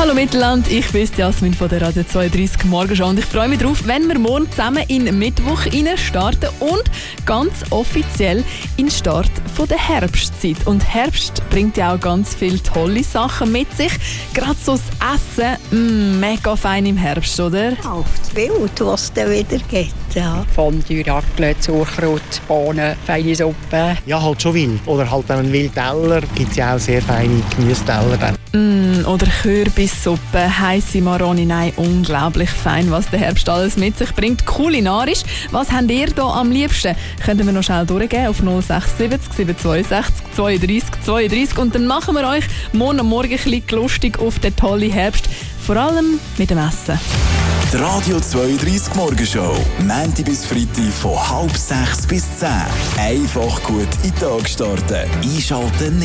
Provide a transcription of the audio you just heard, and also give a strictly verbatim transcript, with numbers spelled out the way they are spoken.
Hallo Mittelland, ich bin Jasmin von der Radio zweiunddreißig Morgenschau und ich freue mich darauf, wenn wir morgen zusammen in Mittwoch starten und ganz offiziell in den Start von der Herbstzeit. Und Herbst bringt ja auch ganz viele tolle Sachen mit sich. Gerade so das Essen, mm, mega fein im Herbst, oder? Auf das Bild, was es dann wieder gibt. Ja. Fondue, Raclette, Sauerkraut, Bohnen, feine Suppe. Ja, halt schon wild. Oder halt einen Wildteller. Gibt es ja auch sehr feine Gemüseteller dann. Mm, oder Kürbissuppe, heisse Maroni, nein, unglaublich fein, was der Herbst alles mit sich bringt. Kulinarisch, was habt ihr hier am liebsten? Könnten wir noch schnell durchgehen auf null sechs sieben sieben zwei sechs zweiunddreißig zweiunddreißig und dann machen wir euch morgen am Morgen ein bisschen lustig auf den tollen Herbst, vor allem mit dem Essen. Die Radio zweiunddreißig Morgenschau, Montag bis Freitag von halb sechs bis zehn. Einfach gut in den Tag starten. Einschalten.